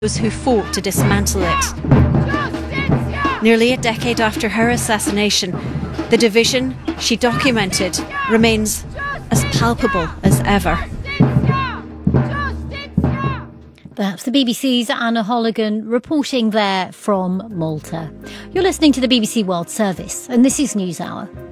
those who fought to dismantle it. Nearly a decade after her assassination, the division she documented remains as palpable as ever. That's the BBC's Anna Holligan reporting there from Malta. You're listening to the BBC World Service, and this is NewsHour.